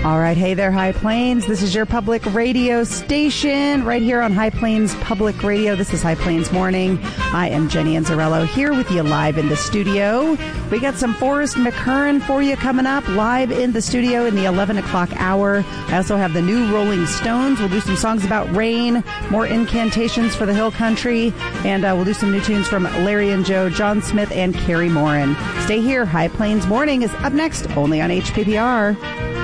All right. Hey there, High Plains. This is your public radio station right here on High Plains Public Radio. This is High Plains Morning. I am Jenny Anzarello here with you live in the studio. We got some Forrest McCurran for you coming up live in the studio in the 11 o'clock hour. I also have the new Rolling Stones. We'll do some songs about rain, more incantations for the hill country, and we'll do some new tunes from Larry and Joe, John Smith, and Carrie Morin. Stay here. High Plains Morning is up next, only on HPPR.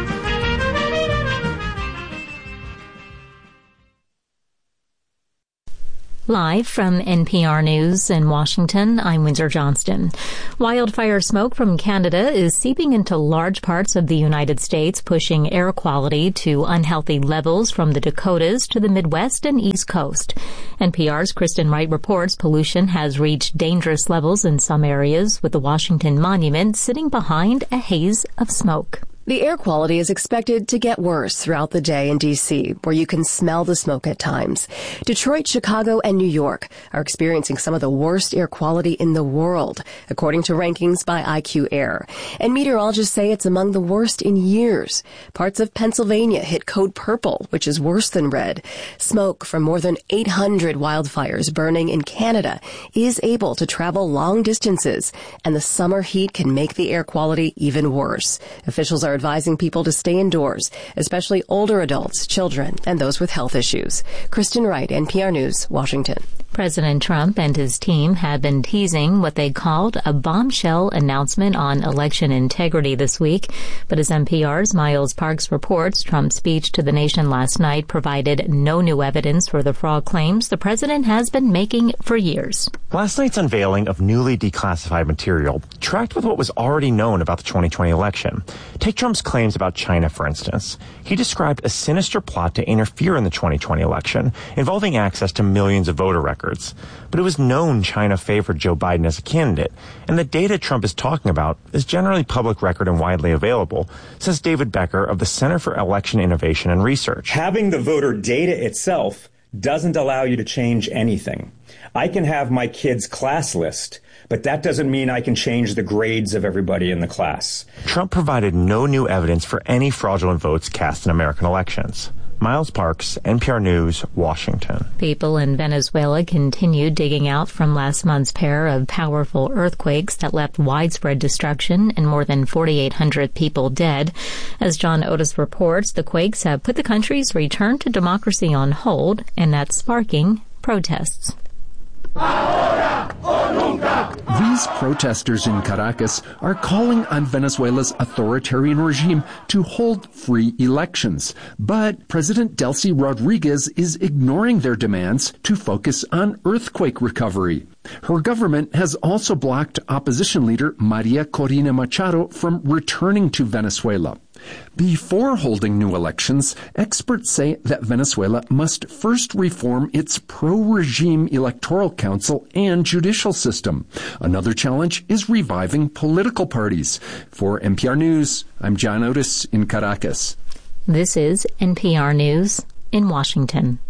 Live from NPR News in Washington, I'm Windsor Johnston. Wildfire smoke from Canada is seeping into large parts of the United States, pushing air quality to unhealthy levels from the Dakotas to the Midwest and East Coast. NPR's Kristen Wright reports pollution has reached dangerous levels in some areas, with the Washington Monument sitting behind a haze of smoke. The air quality is expected to get worse throughout the day in D.C., where you can smell the smoke at times. Detroit, Chicago, and New York are experiencing some of the worst air quality in the world, according to rankings by IQ Air. And meteorologists say it's among the worst in years. Parts of Pennsylvania hit code purple, which is worse than red. Smoke from more than 800 wildfires burning in Canada is able to travel long distances, and the summer heat can make the air quality even worse. Officials are advising people to stay indoors, especially older adults, children, and those with health issues. Kristen Wright, NPR News, Washington. President Trump and his team have been teasing what they called a bombshell announcement on election integrity this week. But as NPR's Miles Parks reports, Trump's speech to the nation last night provided no new evidence for the fraud claims the president has been making for years. Last night's unveiling of newly declassified material tracked with what was already known about the 2020 election. Take Trump's claims about China, for instance. He described a sinister plot to interfere in the 2020 election involving access to millions of voter records. But it was known China favored Joe Biden as a candidate, and the data Trump is talking about is generally public record and widely available, says David Becker of the Center for Election Innovation and Research. Having the voter data itself doesn't allow you to change anything. I can have my kid's class list, but that doesn't mean I can change the grades of everybody in the class. Trump provided no new evidence for any fraudulent votes cast in American elections. Miles Parks, NPR News, Washington. People in Venezuela continue digging out from last month's pair of powerful earthquakes that left widespread destruction and more than 4,800 people dead. As John Otis reports, the quakes have put the country's return to democracy on hold, and that's sparking protests. These protesters in Caracas are calling on Venezuela's authoritarian regime to hold free elections. But President Delcy Rodriguez is ignoring their demands to focus on earthquake recovery. Her government has also blocked opposition leader Maria Corina Machado from returning to Venezuela. Before holding new elections, experts say that Venezuela must first reform its pro-regime electoral council and judicial system. Another challenge is reviving political parties. For NPR News, I'm John Otis in Caracas. This is NPR News in Washington.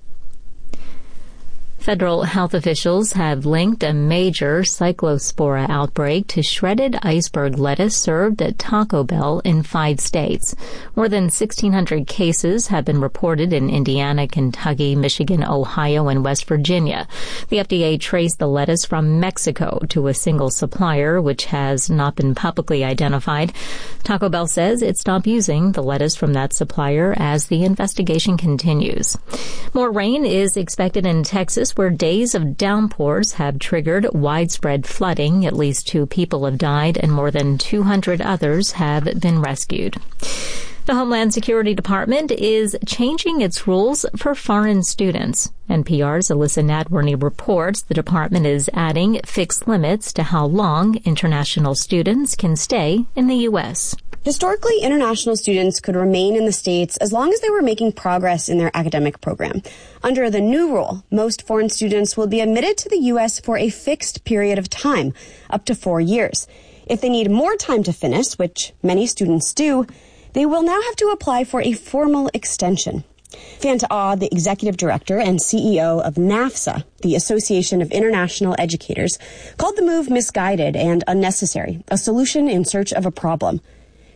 Federal health officials have linked a major cyclospora outbreak to shredded iceberg lettuce served at Taco Bell in 5 states. More than 1,600 cases have been reported in Indiana, Kentucky, Michigan, Ohio, and West Virginia. The FDA traced the lettuce from Mexico to a single supplier, which has not been publicly identified. Taco Bell says it stopped using the lettuce from that supplier as the investigation continues. More rain is expected in Texas, where days of downpours have triggered widespread flooding. At least 2 people have died and more than 200 others have been rescued. The Homeland Security Department is changing its rules for foreign students. NPR's Alyssa Nadworny reports the department is adding fixed limits to how long international students can stay in the U.S. Historically, international students could remain in the States as long as they were making progress in their academic program. Under the new rule, most foreign students will be admitted to the U.S. for a fixed period of time, up to 4 years. If they need more time to finish, which many students do, they will now have to apply for a formal extension. Fanta Ah, the executive director and CEO of NAFSA, the Association of International Educators, called the move misguided and unnecessary, a solution in search of a problem.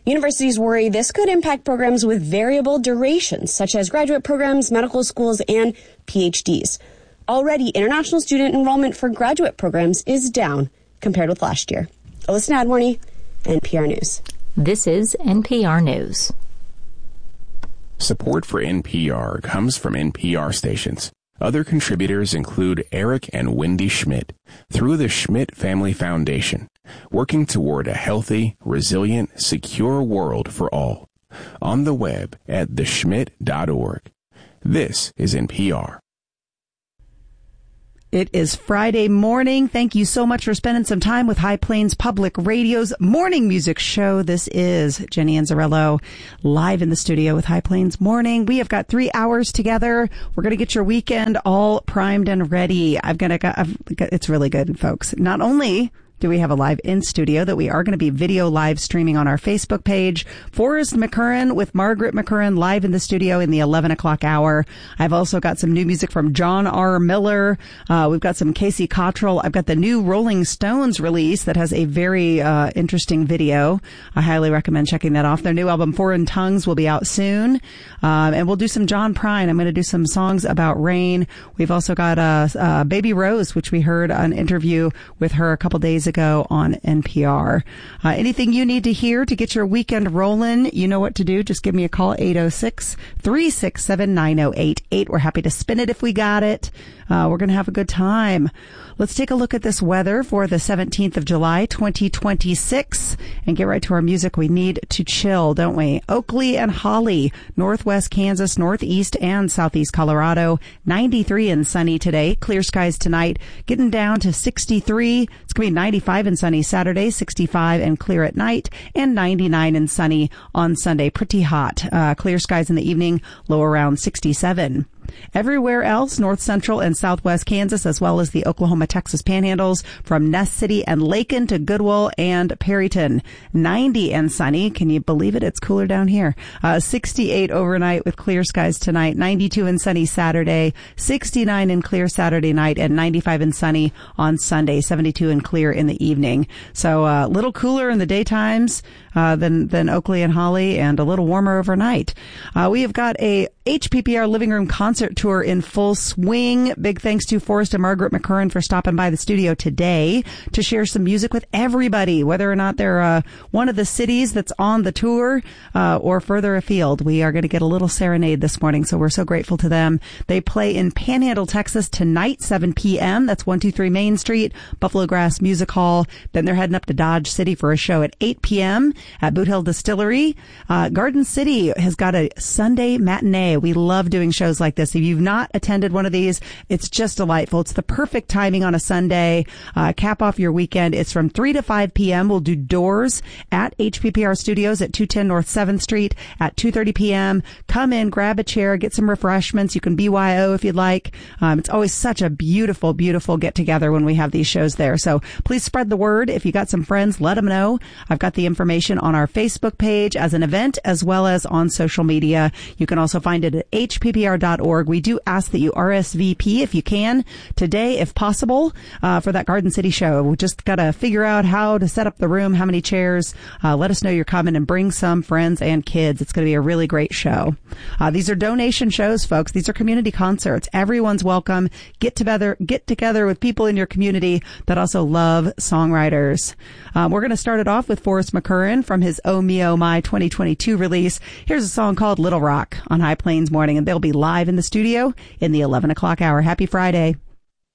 Universities worry this could impact programs with variable durations, such as graduate programs, medical schools, and PhDs. Already, international student enrollment for graduate programs is down compared with last year. Alyssa Nadworny, NPR News. This is NPR News. Support for NPR comes from NPR stations. Other contributors include Eric and Wendy Schmidt through the Schmidt Family Foundation, working toward a healthy, resilient, secure world for all. On the web at theschmidt.org. This is NPR. It is Friday morning. Thank you so much for spending some time with High Plains Public Radio's morning music show. This is Jenny Anzarello live in the studio with High Plains Morning. We have got 3 hours together. We're going to get your weekend all primed and ready. It's really good, folks. Not only do we have a live in studio that we are going to be video live streaming on our Facebook page. Forrest McCurran with Margaret McCurran live in the studio in the 11 o'clock hour. I've also got some new music from John R. Miller. We've got some Casey Cottrell. I've got the new Rolling Stones release that has a very interesting video. I highly recommend checking that off. Their new album, Foreign Tongues, will be out soon. And we'll do some John Prine. I'm going to do some songs about rain. We've also got Baby Rose, which we heard an interview with her a couple days ago on NPR. Anything you need to hear to get your weekend rolling, you know what to do. Just give me a call, 806-367-9088. We're happy to spin it if we got it. We're going to have a good time. Let's take a look at this weather for the 17th of July, 2026, and get right to our music. We need to chill, don't we? Oakley and Holly, northwest Kansas, northeast and southeast Colorado, 93 and sunny today. Clear skies tonight, getting down to 63. It's going to be 95 and sunny Saturday, 65 and clear at night, and 99 and sunny on Sunday. Pretty hot. Clear skies in the evening, low around 67. Everywhere else, north central and southwest Kansas, as well as the Oklahoma-Texas panhandles, from Ness City and Lakin to Goodwill and Perryton. 90 and sunny. Can you believe it? It's cooler down here. 68 overnight with clear skies tonight. 92 and sunny Saturday. 69 and clear Saturday night, and 95 and sunny on Sunday. 72 and clear in the evening. So a little cooler in the daytimes than Oakley and Holly, and a little warmer overnight. We have got a HPPR Living Room concert tour in full swing. Big thanks to Forrest and Margaret McCurran for stopping by the studio today to share some music with everybody, whether or not they're one of the cities that's on the tour or further afield. We are going to get a little serenade this morning, so we're so grateful to them. They play in Panhandle, Texas tonight, 7 p.m. That's 123 Main Street, Buffalo Grass Music Hall. Then they're heading up to Dodge City for a show at 8 p.m. at Boot Hill Distillery. Garden City has got a Sunday matinee. We love doing shows like this. If you've not attended one of these, it's just delightful. It's the perfect timing on a Sunday. Cap off your weekend. It's from 3 to 5 p.m. We'll do doors at HPPR Studios at 210 North 7th Street at 2:30 p.m. Come in, grab a chair, get some refreshments. You can BYO if you'd like. It's always such a beautiful, beautiful get-together when we have these shows there. So please spread the word. If you got some friends, let them know. I've got the information on our Facebook page as an event, as well as on social media. You can also find it at hppr.org. We do ask that you RSVP if you can today, if possible, for that Garden City show. We just got to figure out how to set up the room, how many chairs. Let us know you're coming, and bring some friends and kids. It's going to be a really great show. These are donation shows, folks. These are community concerts. Everyone's welcome. Get together with people in your community that also love songwriters. We're going to start it off with Forrest McCurran from his Oh Me Oh My 2022 release. Here's a song called Little Rock on High Plains Morning, and they'll be live in the studio in the 11 o'clock hour. Happy Friday.